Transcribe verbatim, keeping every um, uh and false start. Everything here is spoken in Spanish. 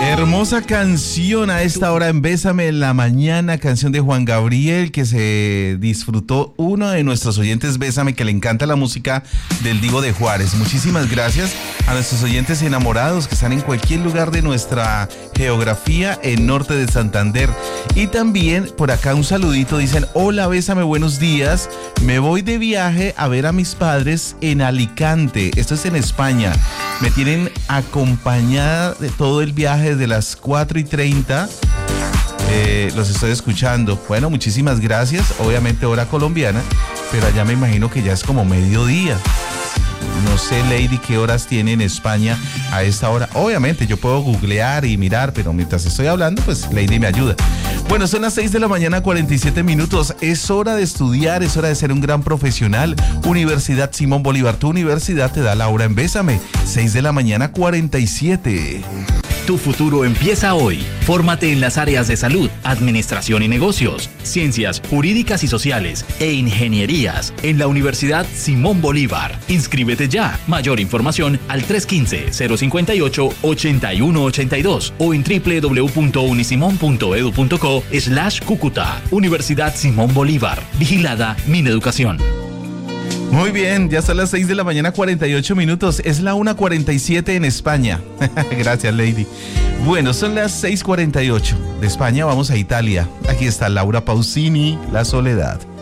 Hermosa canción a esta hora en Bésame en la Mañana, canción de Juan Gabriel que se disfrutó uno de nuestros oyentes Bésame, que le encanta la música del Divo de Juárez. Muchísimas gracias a nuestros oyentes enamorados que están en cualquier lugar de nuestra geografía en norte de Santander. Y también por acá un saludito, dicen: hola Bésame, buenos días, me voy de viaje a ver a mis padres en Alicante, esto es en España. Me tienen acompañada de todo el viaje desde las cuatro y treinta. Eh, los estoy escuchando. Bueno, muchísimas gracias. Obviamente hora colombiana, pero allá me imagino que ya es como mediodía. No sé, Lady, qué horas tiene en España a esta hora. Obviamente yo puedo googlear y mirar, pero mientras estoy hablando, pues Lady me ayuda. Bueno, son las seis de la mañana, cuarenta y siete minutos. Es hora de estudiar, es hora de ser un gran profesional. Universidad Simón Bolívar, tu universidad te da la hora en Bésame. seis de la mañana, cuarenta y siete. Tu futuro empieza hoy. Fórmate en las áreas de salud, administración y negocios, ciencias jurídicas y sociales e ingenierías en la Universidad Simón Bolívar. Inscríbete ya. Mayor información al tres uno cinco, cero cinco ocho, ocho uno ocho dos o en doble u doble u doble u punto unisimón punto edu punto co slash Cúcuta. Universidad Simón Bolívar. Vigilada Mineducación. Muy bien, ya son las seis de la mañana, cuarenta y ocho minutos. Es la una cuarenta y siete en España. Gracias, Lady. Bueno, son las seis cuarenta y ocho. De España vamos a Italia. Aquí está Laura Pausini, La Soledad.